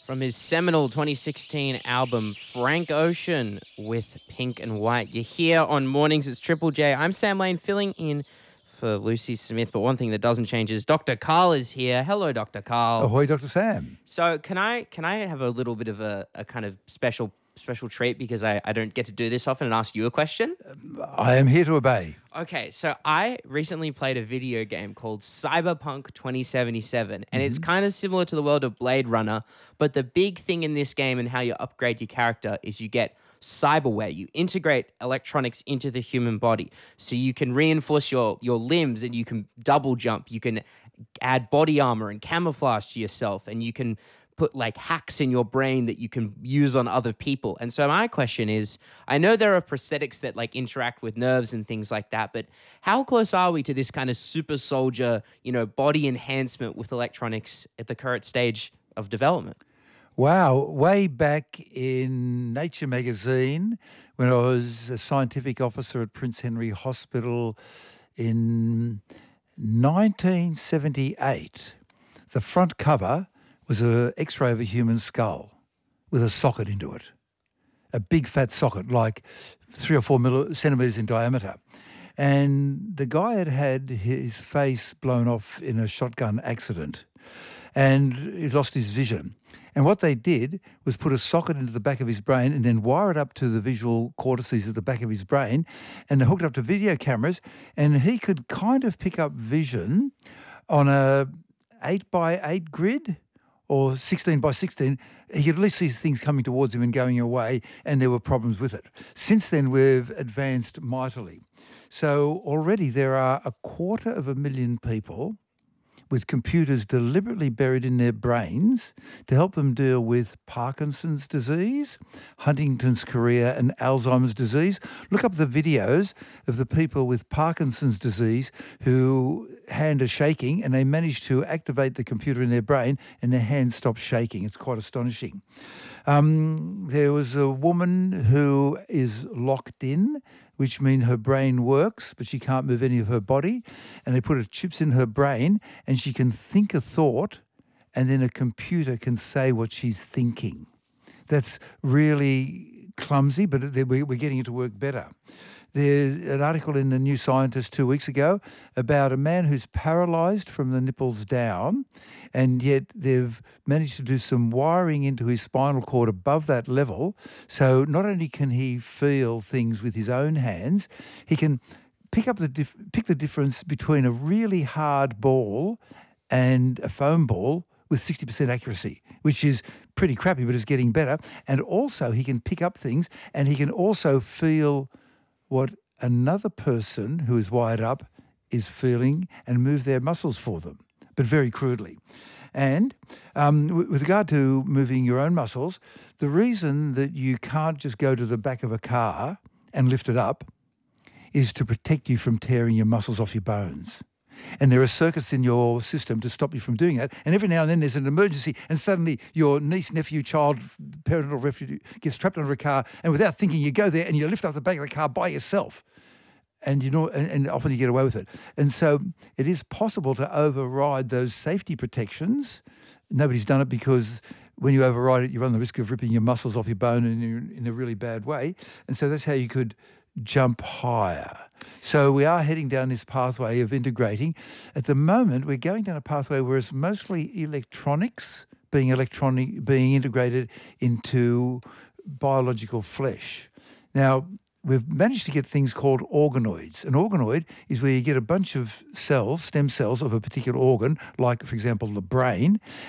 From his seminal 2016 album, Frank Ocean with Pink and White. You're here on Mornings, it's Triple J. I'm Sam Lane, filling in for Lucy Smith, but one thing that doesn't change is Dr. Carl is here. Hello, Dr. Carl. Ahoy, Dr. Sam. So can I have a little bit of a kind of special treat because I don't get to do this often and ask you a question? I am here to obey. Okay, so I recently played a video game called Cyberpunk 2077, and it's kind of similar to the world of Blade Runner, but the big thing in this game and how you upgrade your character is you get cyberware. You integrate electronics into the human body, so you can reinforce your limbs and you can double jump. You can add body armor and camouflage to yourself, and you can put like hacks in your brain that you can use on other people. And so my question is, I know there are prosthetics that like interact with nerves and things like that, but how close are we to this kind of super soldier, body enhancement with electronics at the current stage of development? Wow, way back in Nature magazine, when I was a scientific officer at Prince Henry Hospital in 1978, the front cover was an X-ray of a human skull with a socket into it. A big fat socket, like 3 or 4 centimetres in diameter. And the guy had had his face blown off in a shotgun accident and he lost his vision. And what they did was put a socket into the back of his brain and then wire it up to the visual cortices at the back of his brain, and they hooked it up to video cameras, and he could kind of pick up vision on a 8x8 grid or 16 by 16, he could at least see things coming towards him and going away, and there were problems with it. Since then, we've advanced mightily. So already there are 250,000 people with computers deliberately buried in their brains to help them deal with Parkinson's disease, Huntington's chorea and Alzheimer's disease. Look up the videos of the people with Parkinson's disease who hand are shaking and they manage to activate the computer in their brain and their hands stop shaking. It's quite astonishing. There was a woman who is locked in, which means her brain works, but she can't move any of her body. And they put chips in her brain, and she can think a thought, and then a computer can say what she's thinking. That's really clumsy, but we're getting it to work better. There's an article in the New Scientist 2 weeks ago about a man who's paralysed from the nipples down, and yet they've managed to do some wiring into his spinal cord above that level. So not only can he feel things with his own hands, he can pick the difference between a really hard ball and a foam ball with 60% accuracy, which is pretty crappy, but it's getting better. And also he can pick up things, and he can also feel what another person who is wired up is feeling and move their muscles for them, but very crudely. And with regard to moving your own muscles, the reason that you can't just go to the back of a car and lift it up is to protect you from tearing your muscles off your bones. And there are circuits in your system to stop you from doing that. And every now and then there's an emergency, and suddenly your niece, nephew, child, parental refuge gets trapped under a car, and without thinking you go there and you lift up the back of the car by yourself. And and often you get away with it. And so it is possible to override those safety protections. Nobody's done it because when you override it, you run the risk of ripping your muscles off your bone in a really bad way. And so that's how you could jump higher. So we are heading down this pathway of integrating. At the moment, we're going down a pathway where it's mostly electronics being integrated into biological flesh. Now, we've managed to get things called organoids. An organoid is where you get a bunch of cells, stem cells of a particular organ, like, for example, the brain,